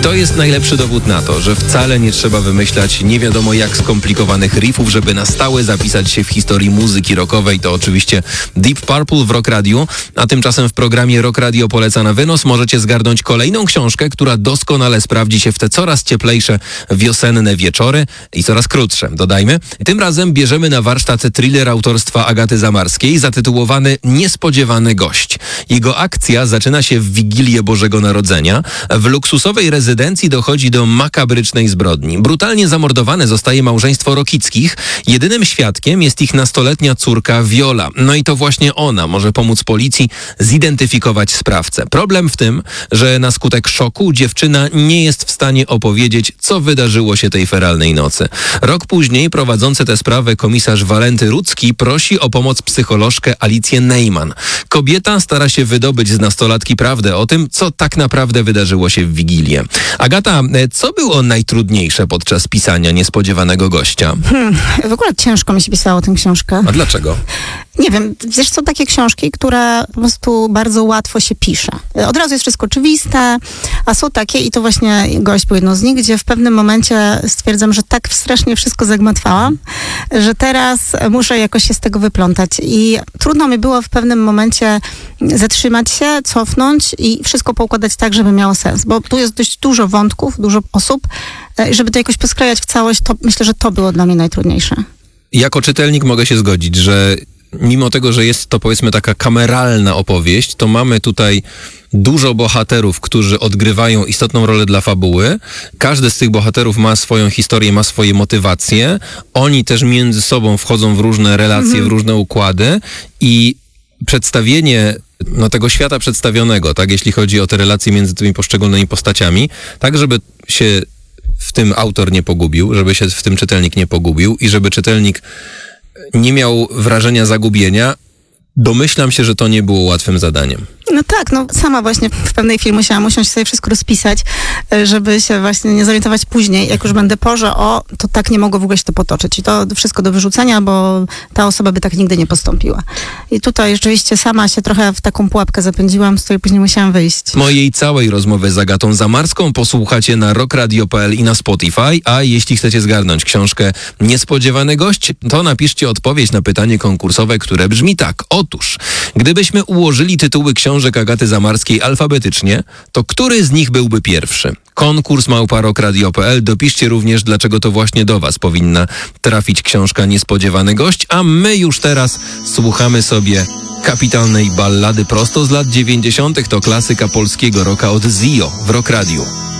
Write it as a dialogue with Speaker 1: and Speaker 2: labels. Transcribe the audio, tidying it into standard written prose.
Speaker 1: To jest najlepszy dowód na to, że wcale nie trzeba wymyślać nie wiadomo jak skomplikowanych riffów, żeby na stałe zapisać się w historii muzyki rockowej. To oczywiście Deep Purple w Rock Radio, a tymczasem w programie Rock Radio poleca na wynos możecie zgarnąć kolejną książkę, która doskonale sprawdzi się w te coraz cieplejsze wiosenne wieczory i coraz krótsze, dodajmy. Tym razem bierzemy na warsztat thriller autorstwa Agaty Zamarskiej zatytułowany Niespodziewany gość. Jego akcja zaczyna się w Wigilię Bożego Narodzenia. W luksusowej rezydencji dochodzi do makabrycznej zbrodni. Brutalnie zamordowane zostaje małżeństwo Rokickich. Jedynym świadkiem jest ich nastoletnia córka Viola. No i to właśnie ona może pomóc policji zidentyfikować sprawcę. Problem w tym, że na skutek szoku dziewczyna nie jest w stanie opowiedzieć, co wydarzyło się tej feralnej nocy. Rok później prowadzący tę sprawę komisarz Walenty Rudzki prosi o pomoc psycholożkę Alicję Neyman. Kobieta stara się wydobyć z nastolatki prawdę o tym, co tak naprawdę wydarzyło się w Wigilię. Agata, co było najtrudniejsze podczas pisania Niespodziewanego gościa?
Speaker 2: W ogóle ciężko mi się pisało tę książkę.
Speaker 1: A dlaczego?
Speaker 2: Nie wiem, wiesz, są takie książki, które po prostu bardzo łatwo się pisze. Od razu jest wszystko oczywiste, a są takie, i to właśnie Gość był jedną z nich, gdzie w pewnym momencie stwierdzam, że tak strasznie wszystko zagmatwałam, że teraz muszę jakoś się z tego wyplątać. I trudno mi było w pewnym momencie zatrzymać się, cofnąć i wszystko poukładać tak, żeby miało sens. Bo tu jest dość dużo wątków, dużo osób. Żeby to jakoś posklejać w całość, to myślę, że to było dla mnie najtrudniejsze.
Speaker 1: Jako czytelnik mogę się zgodzić, że mimo tego, że jest to powiedzmy taka kameralna opowieść, to mamy tutaj dużo bohaterów, którzy odgrywają istotną rolę dla fabuły. Każdy z tych bohaterów ma swoją historię, ma swoje motywacje. Oni też między sobą wchodzą w różne relacje, w różne układy i przedstawienie tego świata przedstawionego, tak, jeśli chodzi o te relacje między tymi poszczególnymi postaciami, tak, żeby się w tym autor nie pogubił, żeby się w tym czytelnik nie pogubił i żeby czytelnik nie miał wrażenia zagubienia, domyślam się, że to nie było łatwym zadaniem.
Speaker 2: No tak, sama właśnie w pewnej chwili musiałam usiąść sobie wszystko rozpisać, żeby się właśnie nie zorientować później, jak już będę to tak nie mogło w ogóle się to potoczyć. I to wszystko do wyrzucenia, bo ta osoba by tak nigdy nie postąpiła. I tutaj rzeczywiście sama się trochę w taką pułapkę zapędziłam, z której później musiałam wyjść.
Speaker 1: Mojej całej rozmowy z Agatą Zamarską posłuchacie na rockradio.pl i na Spotify, a jeśli chcecie zgarnąć książkę Niespodziewany gość, to napiszcie odpowiedź na pytanie konkursowe, które brzmi tak. Otóż, gdybyśmy ułożyli tytuły książek Agaty Zamarskiej alfabetycznie, to który z nich byłby pierwszy? Konkurs @rockradio.pl. Dopiszcie również, dlaczego to właśnie do was powinna trafić książka Niespodziewany gość, a my już teraz słuchamy sobie kapitalnej ballady prosto z lat 90. To klasyka polskiego rocka od Zio w Rock Radio.